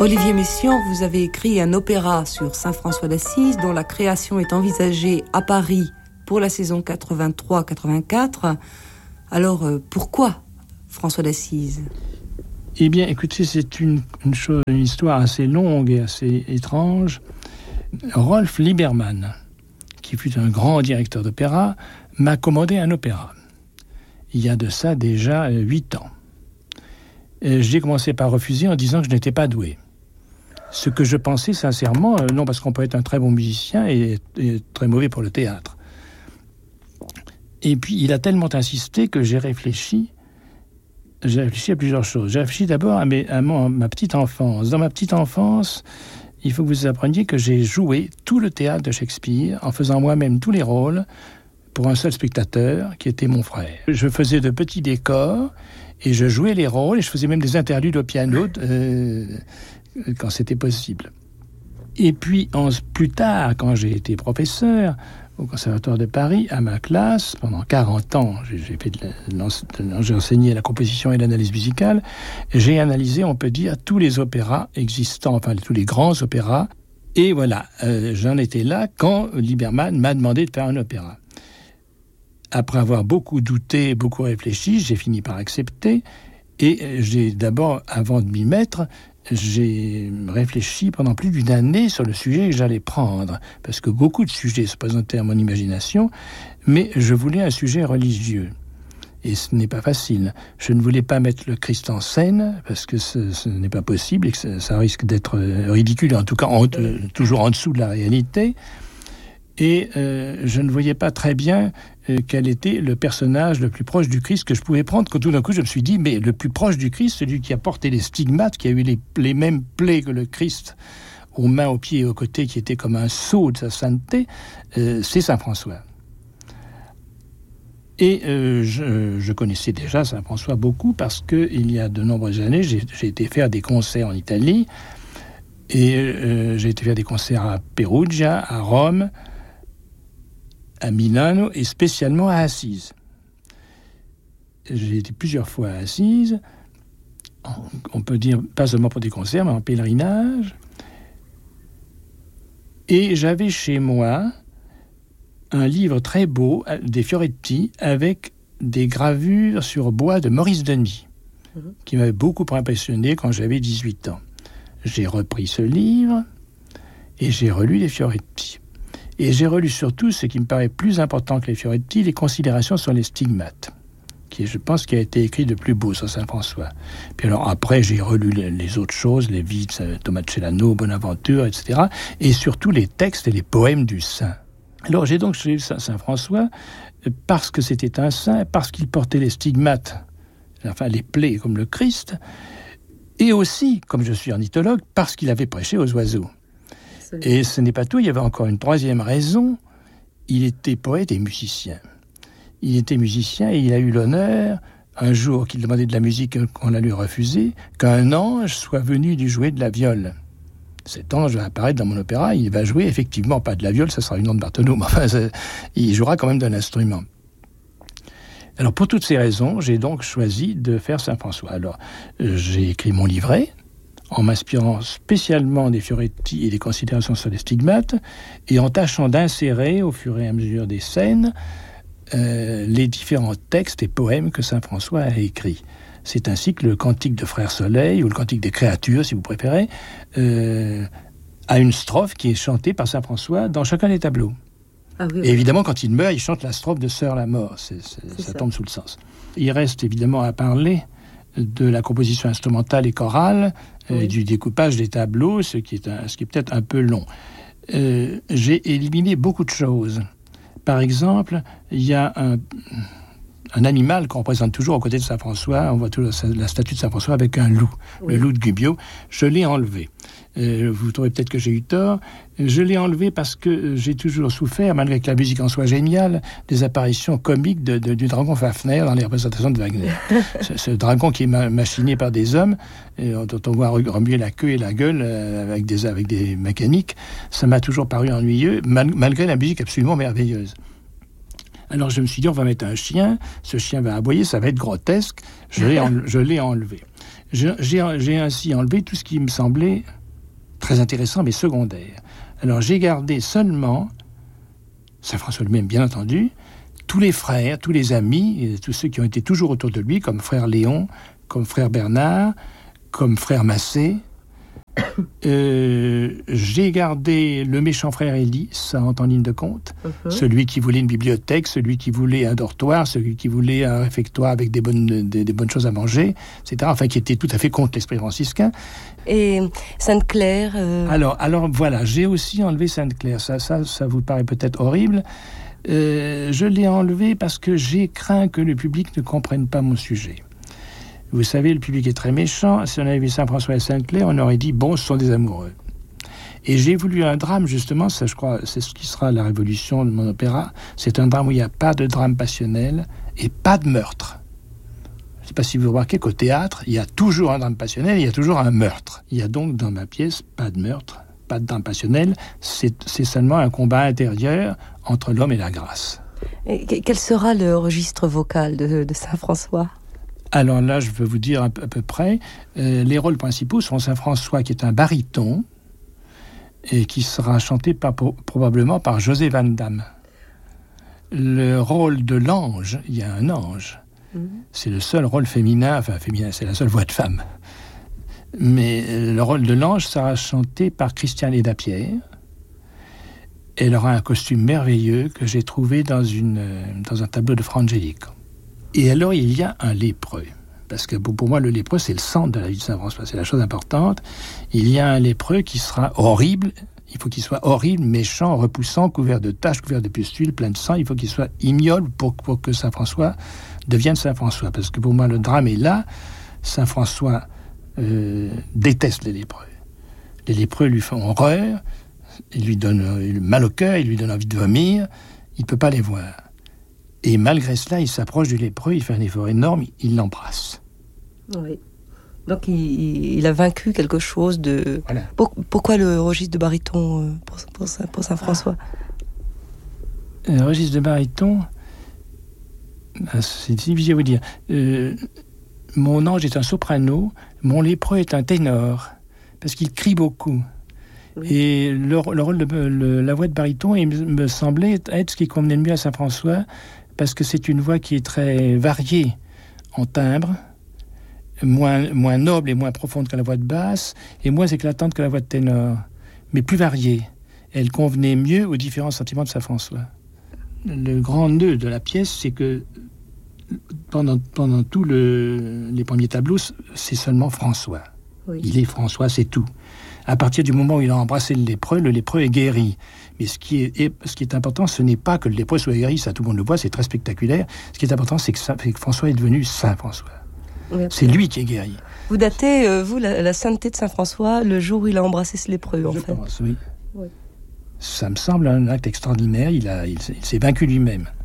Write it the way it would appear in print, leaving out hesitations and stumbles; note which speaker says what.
Speaker 1: Olivier Messiaen, vous avez écrit un opéra sur Saint François d'Assise dont la création est envisagée à Paris pour la saison 83-84. Alors, pourquoi François d'Assise ?
Speaker 2: Eh bien, écoutez, c'est une histoire assez longue et assez étrange. Rolf Liebermann, qui fut un grand directeur d'opéra, m'a commandé un opéra. Il y a de ça déjà 8 ans. J'ai commencé par refuser en disant que je n'étais pas doué. Ce que je pensais sincèrement, non parce qu'on peut être un très bon musicien et très mauvais pour le théâtre. Et puis, il a tellement insisté que j'ai réfléchi à plusieurs choses. J'ai réfléchi d'abord à ma petite enfance. Dans ma petite enfance, il faut que vous appreniez que j'ai joué tout le théâtre de Shakespeare en faisant moi-même tous les rôles pour un seul spectateur qui était mon frère. Je faisais de petits décors et je jouais les rôles et je faisais même des interludes au piano quand c'était possible. Et puis, plus tard, quand j'ai été professeur au Conservatoire de Paris, à ma classe, pendant 40 ans, j'ai enseigné la composition et l'analyse musicale, j'ai analysé, on peut dire, tous les opéras existants, enfin tous les grands opéras, et voilà, j'en étais là quand Liebermann m'a demandé de faire un opéra. Après avoir beaucoup douté, beaucoup réfléchi, j'ai fini par accepter, et j'ai d'abord, avant de m'y mettre, j'ai réfléchi pendant plus d'une année sur le sujet que j'allais prendre, parce que beaucoup de sujets se présentaient à mon imagination, mais je voulais un sujet religieux. Et ce n'est pas facile. Je ne voulais pas mettre le Christ en scène, parce que ce n'est pas possible, et que ça risque d'être ridicule, en tout cas toujours en dessous de la réalité. Et je ne voyais pas très bien quel était le personnage le plus proche du Christ que je pouvais prendre, quand tout d'un coup je me suis dit, mais le plus proche du Christ, celui qui a porté les stigmates, qui a eu les mêmes plaies que le Christ, aux mains, aux pieds et aux côtés, qui était comme un sceau de sa sainteté, c'est Saint François. Et je connaissais déjà Saint François beaucoup, parce qu'il y a de nombreuses années, j'ai été faire des concerts en Italie, et j'ai été faire des concerts à Perugia, à Rome, à Milano et spécialement à Assise. J'ai été plusieurs fois à Assise, on peut dire pas seulement pour des concerts, mais en pèlerinage. Et j'avais chez moi un livre très beau, des Fioretti, avec des gravures sur bois de Maurice Denis, qui m'avait beaucoup impressionné quand j'avais 18 ans. J'ai repris ce livre et j'ai relu les Fioretti. Et j'ai relu surtout ce qui me paraît plus important que les Fioretti, les considérations sur les stigmates, qui, je pense, qui a été écrit de plus beau sur Saint François. Puis alors après, j'ai relu les autres choses, les vies de Thomas de Celano, Bonaventure, etc. Et surtout les textes et les poèmes du saint. Alors j'ai donc choisi Saint François parce que c'était un saint, parce qu'il portait les stigmates, enfin les plaies comme le Christ, et aussi, comme je suis ornithologue, parce qu'il avait prêché aux oiseaux. Et ce n'est pas tout, il y avait encore une troisième raison, il était poète et musicien. Il était musicien et il a eu l'honneur, un jour qu'il demandait de la musique qu'on la lui refusé, qu'un ange soit venu lui jouer de la viole. Cet ange va apparaître dans mon opéra, il va jouer effectivement pas de la viole, ça sera une onde Bartonneau, mais enfin, il jouera quand même d'un instrument. Alors pour toutes ces raisons, j'ai donc choisi de faire Saint François. Alors j'ai écrit mon livret, en m'inspirant spécialement des Fioretti et des considérations sur les stigmates, et en tâchant d'insérer, au fur et à mesure des scènes, les différents textes et poèmes que Saint François a écrits. C'est ainsi que le Cantique de Frère Soleil, ou le Cantique des créatures, si vous préférez, a une strophe qui est chantée par Saint François dans chacun des tableaux. Ah oui, oui. Et évidemment, quand il meurt, il chante la strophe de Sœur la mort. Ça tombe sous le sens. Il reste évidemment à parler de la composition instrumentale et chorale, oui, du découpage des tableaux, ce qui est peut-être un peu long. J'ai éliminé beaucoup de choses. Par exemple, il y a un animal qu'on représente toujours aux côtés de Saint François. On voit toujours la statue de Saint François avec un loup, oui, le loup de Gubbio. Je l'ai enlevé. Vous trouvez peut-être que j'ai eu tort. Je l'ai enlevé parce que j'ai toujours souffert, malgré que la musique en soit géniale, des apparitions comiques du dragon Fafner dans les représentations de Wagner. ce dragon qui est machiné par des hommes, dont on voit remuer la queue et la gueule avec des mécaniques, ça m'a toujours paru ennuyeux, malgré la musique absolument merveilleuse. Alors je me suis dit, on va mettre un chien, ce chien va aboyer, ça va être grotesque. Je l'ai enlevé. J'ai ainsi enlevé tout ce qui me semblait très intéressant, mais secondaire. Alors, j'ai gardé seulement, Saint François lui-même, bien entendu, tous les frères, tous les amis, et tous ceux qui ont été toujours autour de lui, comme frère Léon, comme frère Bernard, comme frère Massé. J'ai gardé le méchant frère Élie, ça entre en ligne de compte. Celui qui voulait une bibliothèque, celui qui voulait un dortoir, celui qui voulait un réfectoire avec des bonnes choses à manger, etc. Enfin, qui était tout à fait contre l'esprit franciscain.
Speaker 3: Et Sainte-Claire
Speaker 2: Alors voilà, j'ai aussi enlevé Sainte-Claire. Ça vous paraît peut-être horrible. Je l'ai enlevé parce que j'ai craint que le public ne comprenne pas mon sujet. Vous savez, le public est très méchant. Si on avait vu Saint-François et Sainte-Claire, on aurait dit, bon, ce sont des amoureux. Et j'ai voulu un drame, justement, ça je crois, c'est ce qui sera la révolution de mon opéra. C'est un drame où il n'y a pas de drame passionnel et pas de meurtre. Je ne sais pas si vous remarquez qu'au théâtre, il y a toujours un drame passionnel et il y a toujours un meurtre. Il y a donc dans ma pièce pas de meurtre, pas de drame passionnel. C'est seulement un combat intérieur entre l'homme et la grâce.
Speaker 3: Et quel sera le registre vocal de Saint-François ?
Speaker 2: Alors là, je peux vous dire à peu près, les rôles principaux sont Saint-François, qui est un baryton, et qui sera chanté probablement par José Van Damme. Le rôle de l'ange, il y a un ange. C'est le seul rôle féminin, c'est la seule voix de femme. Mais le rôle de l'ange sera chanté par Christiane Eda-Pierre. Elle aura un costume merveilleux que j'ai trouvé dans un tableau de Fra Angelico. Et alors, il y a un lépreux. Parce que pour moi, le lépreux, c'est le centre de la vie de Saint-François. C'est la chose importante. Il y a un lépreux qui sera horrible. Il faut qu'il soit horrible, méchant, repoussant, couvert de taches, couvert de pustules, plein de sang. Il faut qu'il soit ignoble pour que Saint-François devienne Saint-François. Parce que pour moi, le drame est là. Saint-François déteste les lépreux. Les lépreux lui font horreur. Ils lui donnent mal au cœur. Ils lui donnent envie de vomir. Il ne peut pas les voir. Et malgré cela, il s'approche du lépreux, il fait un effort énorme, il l'embrasse.
Speaker 3: Oui. Donc il a vaincu quelque chose de...
Speaker 2: Voilà.
Speaker 3: Pourquoi le registre de baryton pour Saint-François ?
Speaker 2: Le registre de baryton, c'est difficile à vous dire. Mon ange est un soprano, mon lépreux est un ténor, parce qu'il crie beaucoup. Oui. Et le rôle de la voix de baryton, il me semblait être ce qui convenait le mieux à Saint-François, parce que c'est une voix qui est très variée en timbre, moins noble et moins profonde que la voix de basse, et moins éclatante que la voix de ténor, mais plus variée. Elle convenait mieux aux différents sentiments de Saint-François. Le grand nœud de la pièce, c'est que pendant tous les premiers tableaux, c'est seulement François. Oui. Il est François, c'est tout. À partir du moment où il a embrassé le lépreux est guéri. Mais ce qui est important, ce n'est pas que le lépreux soit guéri, ça tout le monde le voit, c'est très spectaculaire. Ce qui est important, c'est que François est devenu Saint-François. Oui, c'est lui qui est guéri.
Speaker 3: Vous datez, la sainteté de Saint-François le jour où il a embrassé ce lépreux, en fait.
Speaker 2: Je pense, oui. Ça me semble un acte extraordinaire, il s'est vaincu lui-même.